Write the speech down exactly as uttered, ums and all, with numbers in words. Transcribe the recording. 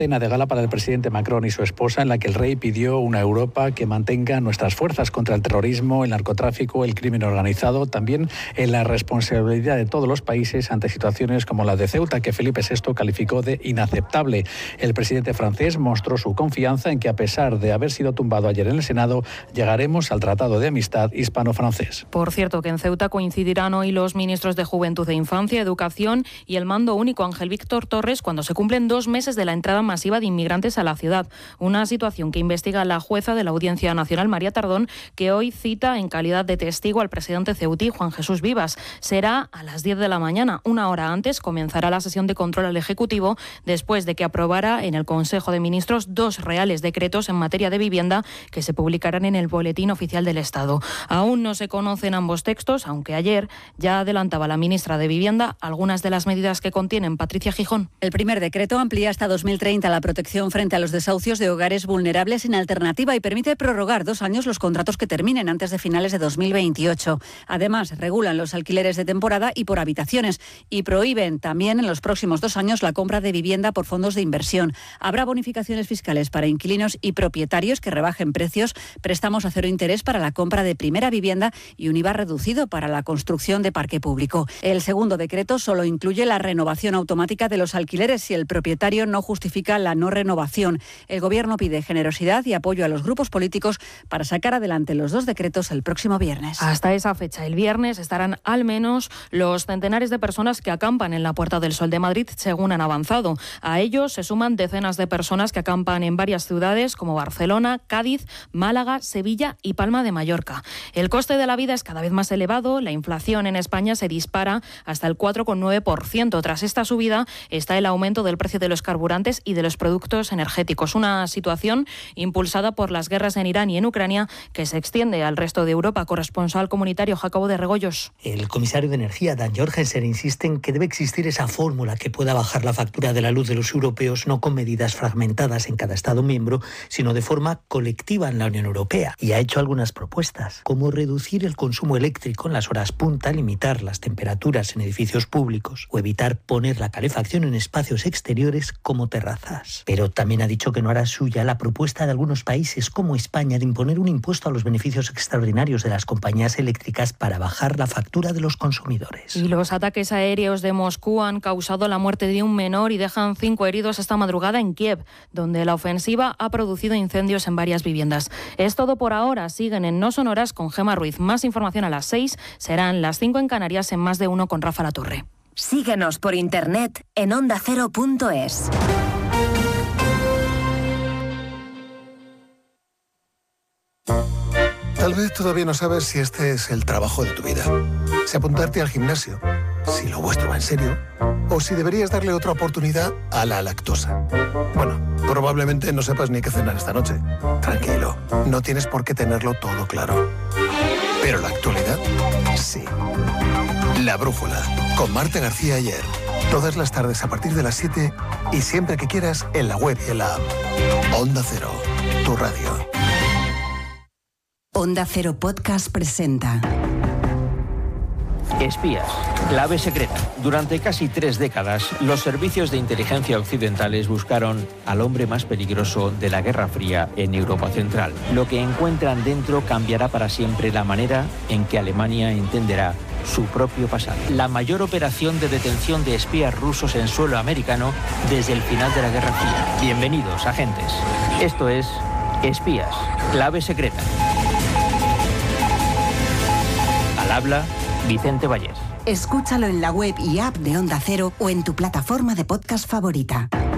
Cena de gala para el presidente Macron y su esposa, en la que el rey pidió una Europa que mantenga nuestras fuerzas contra el terrorismo, el narcotráfico, el crimen organizado, también en la responsabilidad de todos los países ante situaciones como la de Ceuta, que Felipe sexto calificó de inaceptable. El presidente francés mostró su confianza en que, a pesar de haber sido tumbado ayer en el Senado, llegaremos al Tratado de Amistad hispano-francés. Por cierto, que en Ceuta coincidirán hoy los ministros de Juventud e Infancia, Educación y el mando único Ángel Víctor Torres cuando se cumplen dos meses de la entrada masiva de inmigrantes a la ciudad. Una situación que investiga la jueza de la Audiencia Nacional, María Tardón, que hoy cita en calidad de testigo al presidente ceutí, Juan Jesús Vivas. Será a las diez de la mañana. Una hora antes comenzará la sesión de control al Ejecutivo después de que aprobara en el Consejo de Ministros dos reales decretos en materia de vivienda que se publicarán en el Boletín Oficial del Estado. Aún no se conocen ambos textos, aunque ayer ya adelantaba la ministra de Vivienda algunas de las medidas que contienen. Patricia Gijón. El primer decreto amplía hasta dos mil treinta la protección frente a los desahucios de hogares vulnerables sin alternativa y permite prorrogar dos años los contratos que terminen antes de finales de dos mil veintiocho. Además, regulan los alquileres de temporada y por habitaciones y prohíben también en los próximos dos años la compra de vivienda por fondos de inversión. Habrá bonificaciones fiscales para inquilinos y propietarios que rebajen precios, préstamos a cero interés para la compra de primera vivienda y un I V A reducido para la construcción de parque público. El segundo decreto solo incluye la renovación automática de los alquileres si el propietario no justifica la no renovación. El Gobierno pide generosidad y apoyo a los grupos políticos para sacar adelante los dos decretos el próximo viernes. Hasta esa fecha, el viernes, estarán al menos los centenares de personas que acampan en la Puerta del Sol de Madrid, según han avanzado. A ellos se suman decenas de personas que acampan en varias ciudades como Barcelona, Cádiz, Málaga, Sevilla y Palma de Mallorca. El coste de la vida es cada vez más elevado. La inflación en España se dispara hasta el cuatro coma nueve por ciento. Tras esta subida está el aumento del precio de los carburantes y de los productos energéticos. Una situación impulsada por las guerras en Irán y en Ucrania que se extiende al resto de Europa. Corresponsal comunitario Jacobo de Regoyos. El comisario de Energía, Dan Jorgensen, insiste en que debe existir esa fórmula que pueda bajar la factura de la luz de los europeos, no con medidas fragmentadas en cada Estado miembro, sino de forma colectiva en la Unión Europea. Y ha hecho algunas propuestas, como reducir el consumo eléctrico en las horas punta, limitar las temperaturas en edificios públicos o evitar poner la calefacción en espacios exteriores como terrazas. Pero también ha dicho que no hará suya la propuesta de algunos países como España de imponer un impuesto a los beneficios extraordinarios de las compañías eléctricas para bajar la factura de los consumidores. Y los ataques aéreos de Moscú han causado la muerte de un menor y dejan cinco heridos esta madrugada en Kiev, donde la ofensiva ha producido incendios en varias viviendas. Es todo por ahora. Siguen en No Sonoras con Gemma Ruiz. Más información a las seis. Serán las cinco en Canarias en Más de Uno con Rafa Latorre. Síguenos por internet en onda cero punto es. Tal vez todavía no sabes si este es el trabajo de tu vida, si apuntarte al gimnasio, si lo vuestro va en serio, o si deberías darle otra oportunidad a la lactosa. Bueno, probablemente no sepas ni qué cenar esta noche. Tranquilo, no tienes por qué tenerlo todo claro. Pero la actualidad, sí. La Brújula, con Marta García Ayer. Todas las tardes a partir de las siete y siempre que quieras en la web y en la app. Onda Cero, tu radio. Onda Cero Podcast presenta Espías, clave secreta. Durante casi tres décadas, los servicios de inteligencia occidentales buscaron al hombre más peligroso de la Guerra Fría en Europa Central. Lo que encuentran dentro cambiará para siempre la manera en que Alemania entenderá su propio pasado. La mayor operación de detención de espías rusos en suelo americano desde el final de la Guerra Fría. Bienvenidos, agentes. Esto es Espías, clave secreta. Al habla Vicente Vallés. Escúchalo en la web y app de Onda Cero o en tu plataforma de podcast favorita.